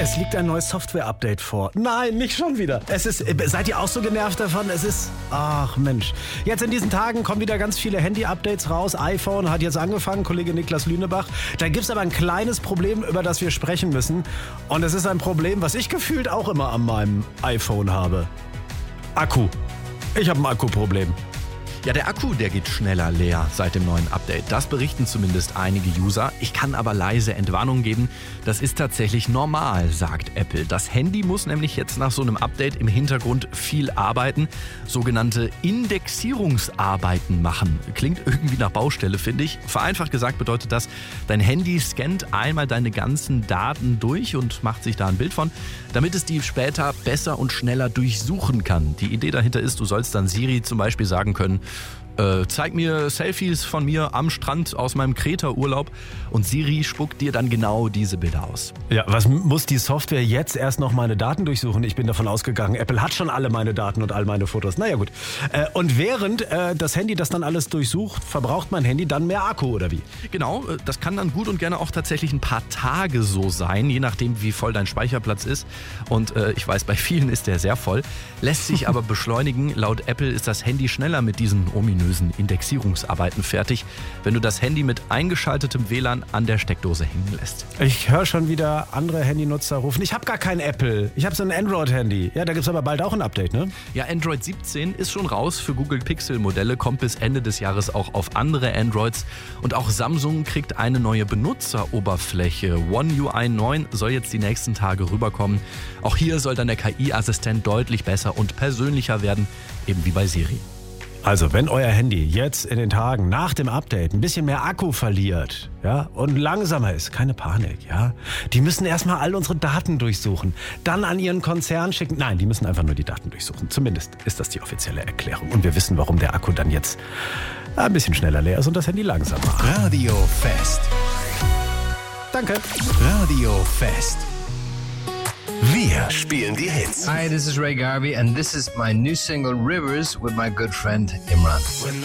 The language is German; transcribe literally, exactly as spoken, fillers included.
Es liegt ein neues Software-Update vor. Nein, nicht schon wieder. Es ist, seid ihr auch so genervt davon? Es ist, ach Mensch. Jetzt in diesen Tagen kommen wieder ganz viele Handy-Updates raus. iPhone hat jetzt angefangen, Kollege Niklas Lünebach. Da gibt's aber ein kleines Problem, über das wir sprechen müssen. Und es ist ein Problem, was ich gefühlt auch immer an meinem iPhone habe. Akku. Ich habe ein Akkuproblem. Ja, der Akku, der geht schneller leer seit dem neuen Update. Das berichten zumindest einige User. Ich kann aber leise Entwarnung geben. Das ist tatsächlich normal, sagt Apple. Das Handy muss nämlich jetzt nach so einem Update im Hintergrund viel arbeiten. Sogenannte Indexierungsarbeiten machen. Klingt irgendwie nach Baustelle, finde ich. Vereinfacht gesagt bedeutet das, dein Handy scannt einmal deine ganzen Daten durch und macht sich da ein Bild von, damit es die später besser und schneller durchsuchen kann. Die Idee dahinter ist, du sollst dann Siri zum Beispiel sagen können, Äh, zeig mir Selfies von mir am Strand aus meinem Kreta-Urlaub und Siri spuckt dir dann genau diese Bilder aus. Ja, was muss die Software jetzt erst noch meine Daten durchsuchen? Ich bin davon ausgegangen, Apple hat schon alle meine Daten und all meine Fotos. Naja gut. Äh, und während äh, das Handy das dann alles durchsucht, verbraucht mein Handy dann mehr Akku oder wie? Genau, das kann dann gut und gerne auch tatsächlich ein paar Tage so sein, je nachdem wie voll dein Speicherplatz ist. Und äh, ich weiß, bei vielen ist der sehr voll. Lässt sich aber beschleunigen. Laut Apple ist das Handy schneller mit diesen ominösen Indexierungsarbeiten fertig, wenn du das Handy mit eingeschaltetem W L A N an der Steckdose hängen lässt. Ich höre schon wieder andere Handynutzer rufen. Ich habe gar kein Apple. Ich habe so ein Android-Handy. Ja, da gibt es aber bald auch ein Update, ne? Ja, Android siebzehn ist schon raus für Google Pixel-Modelle, kommt bis Ende des Jahres auch auf andere Androids. Und auch Samsung kriegt eine neue Benutzeroberfläche. One U I neun soll jetzt die nächsten Tage rüberkommen. Auch hier soll dann der K I-Assistent deutlich besser und persönlicher werden, eben wie bei Siri. Also, wenn euer Handy jetzt in den Tagen nach dem Update ein bisschen mehr Akku verliert, ja, und langsamer ist, keine Panik, ja. Die müssen erstmal all unsere Daten durchsuchen, dann an ihren Konzern schicken. Nein, die müssen einfach nur die Daten durchsuchen. Zumindest ist das die offizielle Erklärung. Und wir wissen, warum der Akku dann jetzt ein bisschen schneller leer ist und das Handy langsamer. Radio Fest. Danke. Radio Fest. Wir spielen die Hits. Hi, this is Ray Garvey and this is my new single Rivers with my good friend Imran.